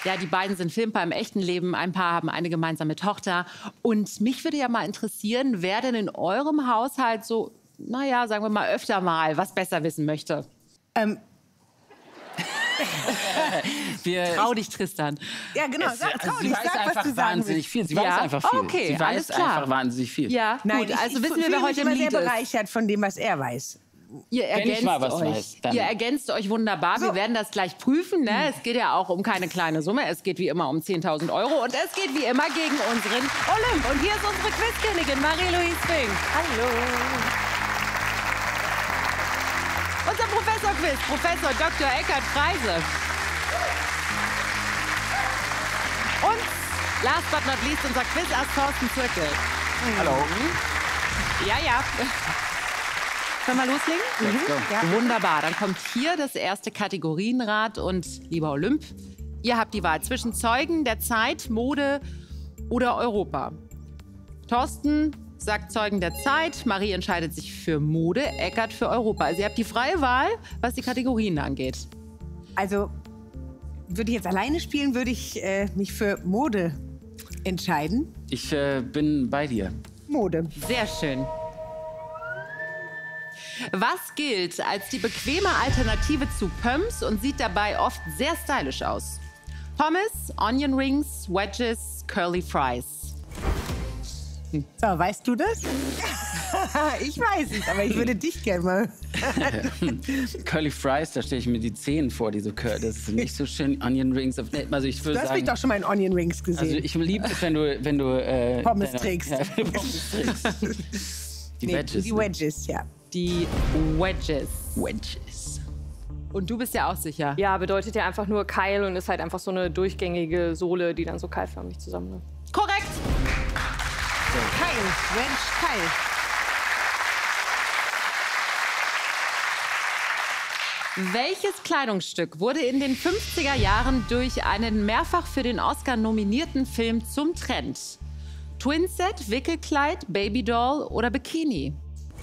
Ja, die beiden sind Filmpaar im echten Leben. Ein Paar haben eine gemeinsame Tochter. Und mich würde ja mal interessieren, wer denn in eurem Haushalt so, naja, sagen wir mal, öfter mal was besser wissen möchte. Trau dich, Tristan. Ja, genau. Trau dich, sag, was du sagen willst. Viel. Sie weiß einfach viel. Okay, sie weiß einfach wahnsinnig viel. Ja, Nein, gut, also wissen wir, fühle wer mich heute im immer Lied sehr ist. bereichert von dem, was er weiß. Ihr ergänzt weiß, dann Ihr ergänzt euch wunderbar. Wir werden das gleich prüfen. Ne? Es geht ja auch um keine kleine Summe. Es geht wie immer um 10.000 €. Und es geht wie immer gegen unseren Olymp. Und hier ist unsere Quizkönigin Marie-Louise Fink. Hallo. Unser Professor-Quiz, Professor Dr. Eckhard Freise. Und last but not least unser Quizass Thorsten Zirkel. Hallo. Ja, ja. Können wir loslegen? Let's go. Ja. Wunderbar, dann kommt hier das erste Kategorienrad. Und lieber Olymp, ihr habt die Wahl zwischen Zeugen der Zeit, Mode oder Europa. Thorsten sagt Zeugen der Zeit, Marie entscheidet sich für Mode, Eckhard für Europa. Also ihr habt die freie Wahl, was die Kategorien angeht. Also, würde ich jetzt alleine spielen, würde ich mich für Mode entscheiden. Ich bin bei dir. Mode. Sehr schön. Was gilt als die bequeme Alternative zu Pumps und sieht dabei oft sehr stylisch aus? Pommes, Onion Rings, Wedges, Curly Fries. So, weißt du das? Ich weiß es, aber ich würde dich gerne mal. Curly Fries, da stelle ich mir die Zehen vor, die so curly. Das ist nicht so schön. Onion Rings. Also ich würde Du hast sagen, mich doch schon mal in Onion Rings gesehen. also ich liebe es, wenn du Pommes trägst. Ja, wenn du Pommes trägst. Die Wedges. Die Wedges, ja. Die Wedges. Wedges. Und du bist ja auch sicher. Ja, bedeutet ja einfach nur Keil und ist halt einfach so eine durchgängige Sohle, die dann so keilförmig zusammenläuft. Korrekt. Keil. Wedge, Keil. Welches Kleidungsstück wurde in den 50er Jahren durch einen mehrfach für den Oscar nominierten Film zum Trend? Twinset, Wickelkleid, Babydoll oder Bikini?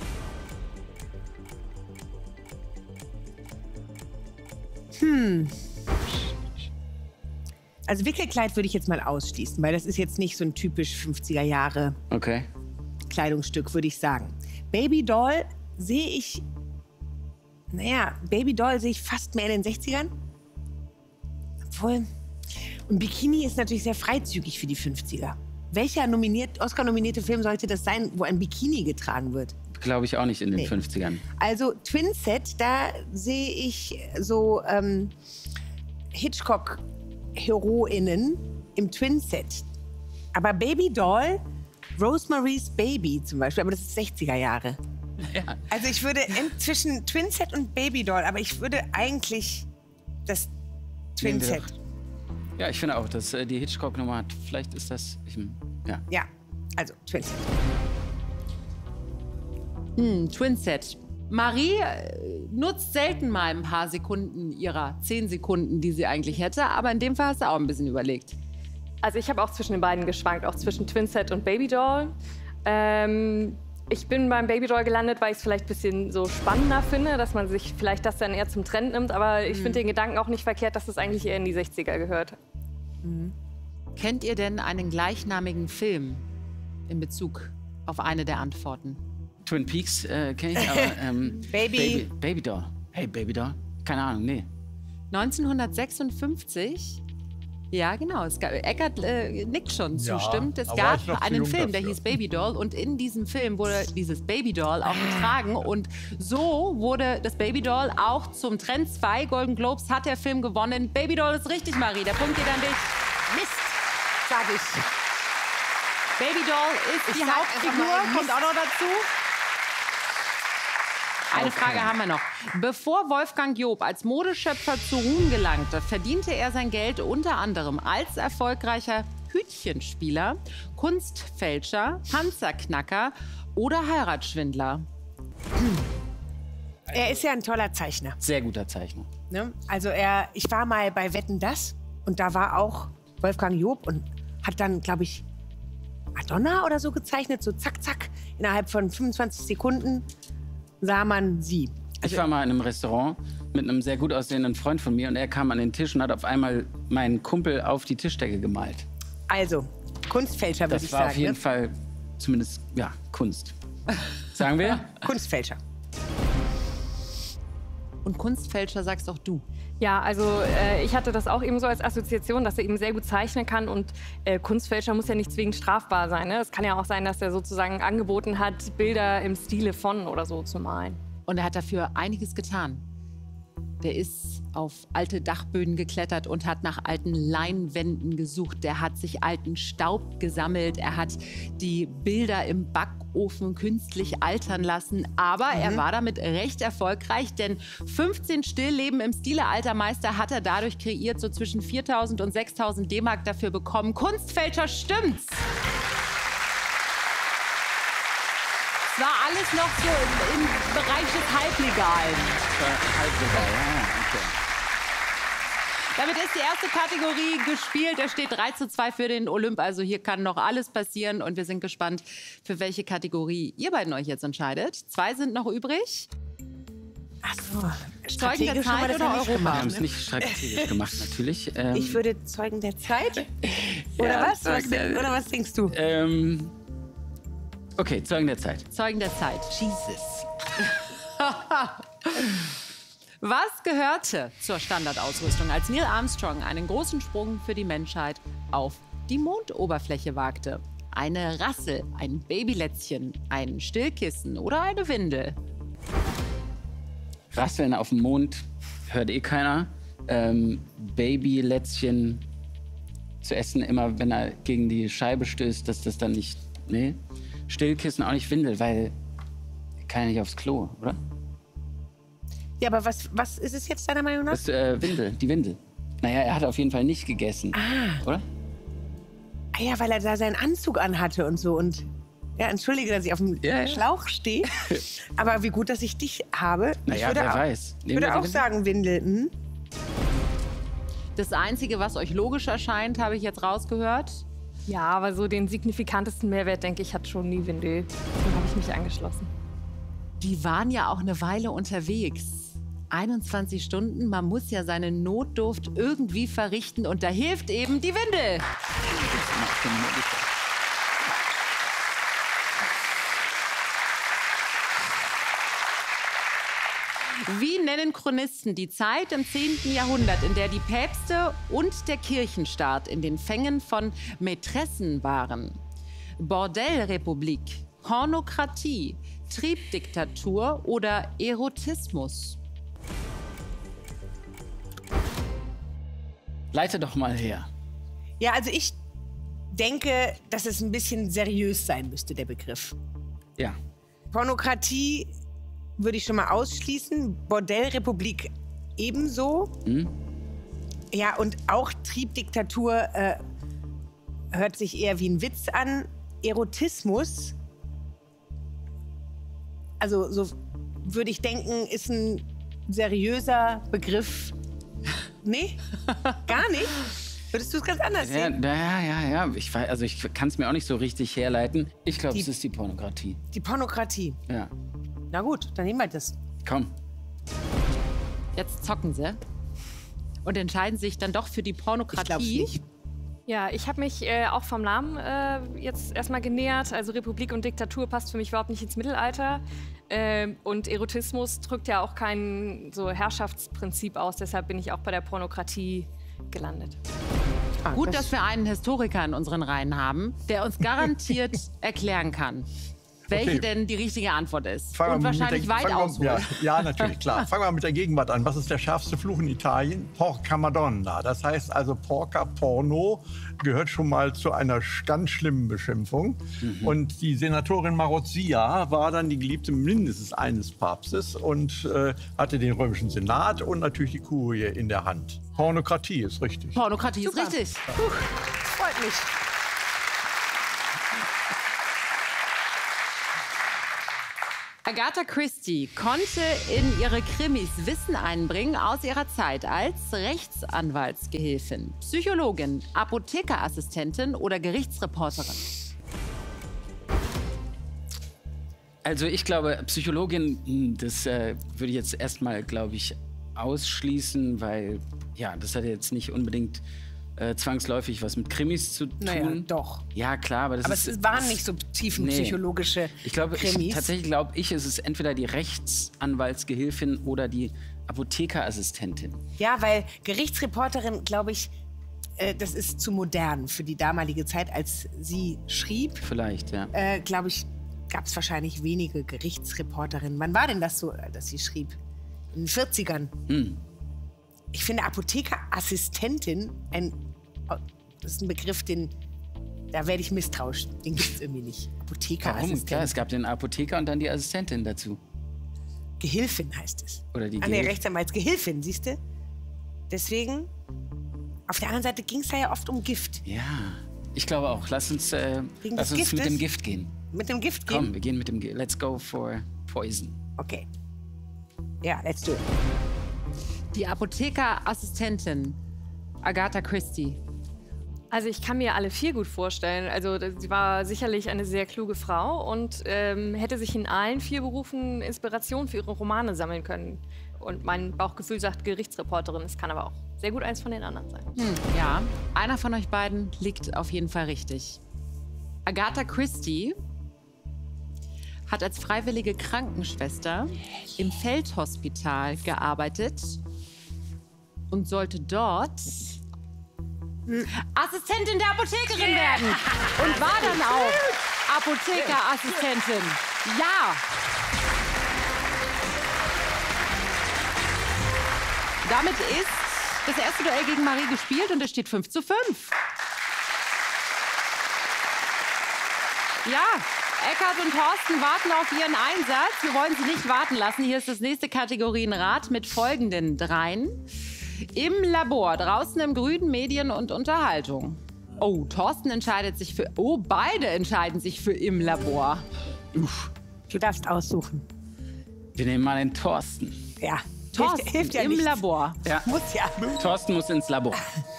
Also Wickelkleid würde ich jetzt mal ausschließen, weil das ist jetzt nicht so ein typisch 50er Jahre Okay. Kleidungsstück, würde ich sagen. Babydoll sehe ich, Babydoll sehe ich fast mehr in den 60ern. Obwohl, und Bikini ist natürlich sehr freizügig für die 50er. Welcher Oscar-nominierte Film sollte das sein, wo ein Bikini getragen wird? Glaube ich auch nicht in den 50ern. Also Twinset, da sehe ich so Hitchcock-HeroInnen im Twinset. Aber Babydoll, Rosemary's Baby zum Beispiel, aber das ist 60er Jahre. Ja. Also ich würde zwischen Twinset und Babydoll, aber ich würde eigentlich das Twinset. Ja, ich finde auch, dass die Hitchcock-Nummer hat. Vielleicht ist das. Ja. Ja, also Twinset. Twinset. Marie nutzt selten mal ein paar Sekunden ihrer 10 Sekunden, die sie eigentlich hätte. Aber in dem Fall hast du auch ein bisschen überlegt. Also ich habe auch zwischen den beiden geschwankt, auch zwischen Twinset und Babydoll. Ich bin beim Babydoll gelandet, weil ich es vielleicht ein bisschen so spannender finde, dass man sich vielleicht das dann eher zum Trend nimmt. Aber ich finde den Gedanken auch nicht verkehrt, dass es eigentlich eher in die 60er gehört. Kennt ihr denn einen gleichnamigen Film in Bezug auf eine der Antworten? Twin Peaks kenne ich, aber Babydoll. Hey, Babydoll? Keine Ahnung, nee. 1956? Ja, genau. Eckart nickt schon zustimmt. Es aber gab ich noch zu einen jung Film, der dafür. hieß Babydoll. Und in diesem Film wurde dieses Babydoll auch getragen. Und so wurde das Babydoll auch zum Trend. 2 Golden Globes hat der Film gewonnen. Babydoll ist richtig, Marie. Der Punkt geht an dich. Mist, sage ich. Babydoll ist die sag einfach Hauptfigur, mal kommt Mist. auch noch dazu. Eine Frage haben wir noch. Bevor Wolfgang Job als Modeschöpfer zu Ruhm gelangte, verdiente er sein Geld unter anderem als erfolgreicher Hütchenspieler, Kunstfälscher, Panzerknacker oder Heiratsschwindler. Er ist ja ein toller Zeichner. Sehr guter Zeichner. Ne? Also ich war mal bei Wetten, dass und da war auch Wolfgang Job und hat dann, glaube ich, Madonna oder so gezeichnet, so zack, zack, innerhalb von 25 Sekunden sah man sie. Ich war mal in einem Restaurant mit einem sehr gut aussehenden Freund von mir und er kam an den Tisch und hat auf einmal meinen Kumpel auf die Tischdecke gemalt. Also, Kunstfälscher würde ich sagen. Das war auf jeden Fall zumindest, ja, Kunst. Sagen wir? Kunstfälscher. Und Kunstfälscher sagst auch du. Ja, also ich hatte das auch eben so als Assoziation, dass er eben sehr gut zeichnen kann und Kunstfälscher muss ja nicht zwingend strafbar sein. Ne? Es kann ja auch sein, dass er sozusagen angeboten hat, Bilder im Stile von oder so zu malen. Und er hat dafür einiges getan. Der ist auf alte Dachböden geklettert und hat nach alten Leinwänden gesucht. Der hat sich alten Staub gesammelt. Er hat die Bilder im Backofen künstlich altern lassen. Aber er war damit recht erfolgreich, denn 15 Stillleben im Stile alter Meister hat er dadurch kreiert, so zwischen 4.000 und 6.000 D-Mark dafür bekommen. Kunstfälscher, stimmt's? Es war alles noch so im Bereich des Halblegalen. Halblegal, ja, okay. Damit ist die erste Kategorie gespielt. Es steht 3:2 für den Olymp. Also hier kann noch alles passieren. Und wir sind gespannt, für welche Kategorie ihr beiden euch jetzt entscheidet. 2 sind noch übrig. Ach so. Zeugen der Strategisch haben wir Zeit das ja oder nicht Europa? Wir gemacht, haben es ne? nicht strategisch gemacht, natürlich. Ich würde Zeugen der Zeit. Oder Ja, was? Oder was denkst du? Okay, Zeugen der Zeit. Zeugen der Zeit. Jesus. Was gehörte zur Standardausrüstung, als Neil Armstrong einen großen Sprung für die Menschheit auf die Mondoberfläche wagte? Eine Rassel, ein Babylätzchen, ein Stillkissen oder eine Windel? Rasseln auf dem Mond hört eh keiner. Babylätzchen zu essen, immer wenn er gegen die Scheibe stößt, dass das dann nicht... Nee. Stillkissen auch nicht Windel, weil kann ja nicht aufs Klo, oder? Ja, aber was ist es jetzt deiner Meinung nach? Das Windel, die Windel. Naja, er hat auf jeden Fall nicht gegessen, oder? Ah ja, weil er da seinen Anzug anhatte und so. Und ja, entschuldige, dass ich auf dem Ja, ja. Schlauch stehe. Aber wie gut, dass ich dich habe. Naja, wer weiß. Ich würde auch sagen Windel. Hm? Das Einzige, was euch logisch erscheint, habe ich jetzt rausgehört. Ja, aber so den signifikantesten Mehrwert, denke ich, hat schon die Windel. Dem habe ich mich angeschlossen. Die waren ja auch eine Weile unterwegs. 21 Stunden, man muss ja seine Notdurft irgendwie verrichten und da hilft eben die Windel. Wie nennen Chronisten die Zeit im 10. Jahrhundert, in der die Päpste und der Kirchenstaat in den Fängen von Mätressen waren? Bordellrepublik, Pornokratie, Triebdiktatur oder Erotismus? Leite doch mal her. Ja, also ich denke, dass es ein bisschen seriös sein müsste, der Begriff. Ja. Pornokratie würde ich schon mal ausschließen. Bordellrepublik ebenso. Ja, und auch Triebdiktatur hört sich eher wie ein Witz an. Erotismus, also so würde ich denken, ist ein seriöser Begriff. Nee, gar nicht. Würdest du es ganz anders sehen? Ja. Ich kann es mir auch nicht so richtig herleiten. Ich glaube, es ist die Pornokratie. Die Pornokratie. Ja. Na gut, dann nehmen wir das. Komm. Jetzt zocken sie und entscheiden sich dann doch für die Pornokratie. Ich glaub's nicht. Ja, ich habe mich auch vom Namen jetzt erstmal genähert. Also Republik und Diktatur passt für mich überhaupt nicht ins Mittelalter. Und Erotismus drückt ja auch kein so Herrschaftsprinzip aus. Deshalb bin ich auch bei der Pornokratie gelandet. Gut, dass wir einen Historiker in unseren Reihen haben, der uns garantiert erklären kann, welche denn die richtige Antwort ist. Und wahrscheinlich weit ausholen. Ja, natürlich, klar. Fangen wir mit der Gegenwart an. Was ist der schärfste Fluch in Italien? Porca Madonna. Das heißt also Porca, Porno, gehört schon mal zu einer ganz schlimmen Beschimpfung. Und die Senatorin Marozia war dann die Geliebte mindestens eines Papstes und hatte den römischen Senat und natürlich die Kurie in der Hand. Pornokratie ist richtig. Pornokratie ist richtig. Freut mich. Agatha Christie konnte in ihre Krimis Wissen einbringen aus ihrer Zeit als Rechtsanwaltsgehilfin, Psychologin, Apothekerassistentin oder Gerichtsreporterin. Also ich glaube, Psychologin, das würde ich jetzt erstmal, glaube ich, ausschließen, weil ja, das hat jetzt nicht unbedingt zwangsläufig was mit Krimis zu tun. Naja, doch. Ja, klar, aber Es waren nicht so tiefenpsychologische Krimis. Tatsächlich glaube ich, ist es entweder die Rechtsanwaltsgehilfin oder die Apothekerassistentin. Ja, weil Gerichtsreporterin, glaube ich, das ist zu modern für die damalige Zeit, als sie schrieb. Vielleicht, ja. Glaube ich, gab es wahrscheinlich wenige Gerichtsreporterinnen. Wann war denn das so, dass sie schrieb? In den 40ern. Ich finde Apothekerassistentin, das ist ein Begriff, da werde ich misstrauisch. Den gibt es irgendwie nicht. Warum? Apothekerassistentin. Klar, es gab den Apotheker und dann die Assistentin dazu. Gehilfin heißt es. Oder die Nee, Rechtsanwaltsgehilfin, siehst du? Deswegen, auf der anderen Seite ging es da ja oft um Gift. Ja, ich glaube auch. Lass uns mit Giftes? dem Gift gehen. Mit dem Gift Komm, gehen? wir gehen mit dem Gift. Let's go for Poison. Okay. Ja, let's do it. Die Apothekerassistentin Agatha Christie. Also ich kann mir alle 4 gut vorstellen. Also sie war sicherlich eine sehr kluge Frau und hätte sich in allen 4 Berufen Inspiration für ihre Romane sammeln können. Und mein Bauchgefühl sagt Gerichtsreporterin. Es kann aber auch sehr gut eins von den anderen sein. Ja, einer von euch beiden liegt auf jeden Fall richtig. Agatha Christie hat als freiwillige Krankenschwester im Feldhospital gearbeitet und sollte dort Assistentin der Apothekerin werden. Und war dann auch Apothekerassistentin. Ja. Damit ist das erste Duell gegen Marie gespielt und es steht 5:5. Ja, Eckart und Thorsten warten auf ihren Einsatz. Wir wollen sie nicht warten lassen. Hier ist das nächste Kategorienrad mit folgenden dreien. Im Labor, draußen im Grünen, Medien und Unterhaltung. Oh, Thorsten entscheidet sich für... Oh, beide entscheiden sich für im Labor. Du darfst aussuchen. Wir nehmen mal den Thorsten. Ja. Thorsten hilft ja im nichts. Labor. Ja. Muss ja. Thorsten muss ins Labor.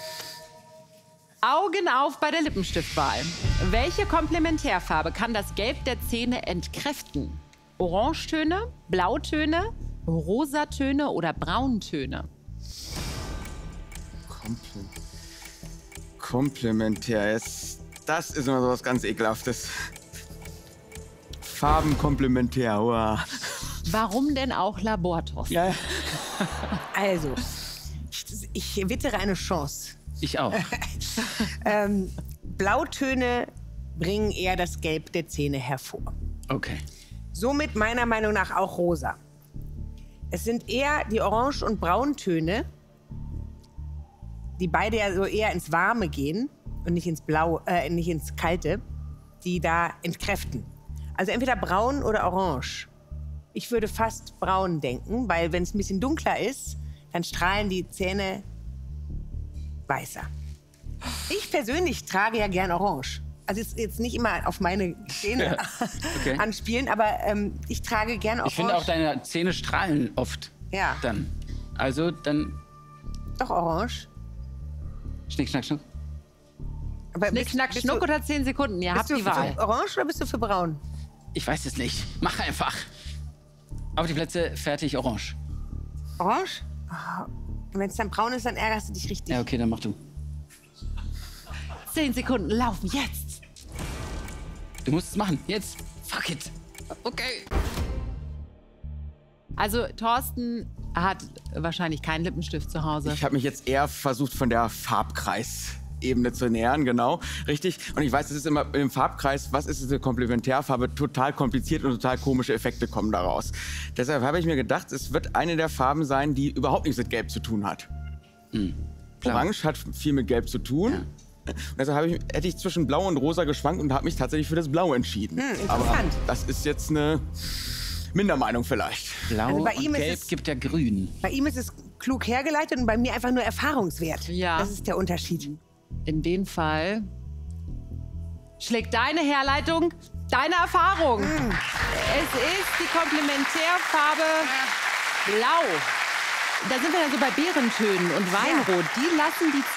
Augen auf bei der Lippenstiftwahl. Welche Komplementärfarbe kann das Gelb der Zähne entkräften? Orangetöne, Blautöne, Rosatöne oder Brauntöne? Komplementär. Das ist immer so was ganz Ekelhaftes. Farbenkomplementär. Wow. Warum denn auch Labor, Thorsten? Ja. Also, ich wittere eine Chance. Ich auch. Blautöne bringen eher das Gelb der Zähne hervor. Okay. Somit meiner Meinung nach auch rosa. Es sind eher die Orange- und Brauntöne, die beide ja so eher ins Warme gehen und nicht ins nicht ins Kalte, die da entkräften. Also entweder braun oder orange. Ich würde fast braun denken, weil wenn es ein bisschen dunkler ist, dann strahlen die Zähne weißer. Ich persönlich trage ja gern orange. Also jetzt nicht immer auf meine Zähne Okay. anspielen, aber ich trage gern orange. Ich finde auch, deine Zähne strahlen oft. Ja. Dann. Also, dann Doch orange. Schnick, schnack, schnuck. Aber Schnick, schnack, schnuck oder 10 Sekunden? Ihr habt bist die du Wahl. für orange oder bist du für braun? Ich weiß es nicht. Mach einfach. Auf die Plätze, fertig, orange. Orange? Und wenn es dann braun ist, dann ärgerst du dich richtig. Ja, okay, dann mach du. 10 Sekunden laufen jetzt. Du musst es machen. Jetzt. Fuck it. Okay. Also Thorsten hat wahrscheinlich keinen Lippenstift zu Hause. Ich habe mich jetzt eher versucht, von der Farbkreisebene zu nähern, genau. Richtig. Und ich weiß, es ist immer im Farbkreis, was ist diese Komplementärfarbe, total kompliziert und total komische Effekte kommen daraus. Deshalb habe ich mir gedacht, es wird eine der Farben sein, die überhaupt nichts mit Gelb zu tun hat. Orange hat viel mit Gelb zu tun. Ja. Und deshalb hätte ich zwischen Blau und Rosa geschwankt und habe mich tatsächlich für das Blau entschieden. Aber interessant. das ist jetzt eine Mindermeinung vielleicht. Blau Also bei und ihm ist Gelb es- gibt ja Grün. Bei ihm ist es klug hergeleitet und bei mir einfach nur Erfahrungswert. Ja. Das ist der Unterschied. In dem Fall schlägt deine Herleitung deine Erfahrung. Es ist die Komplementärfarbe Blau. Da sind wir ja so bei Beerentönen und Weinrot. Die lassen die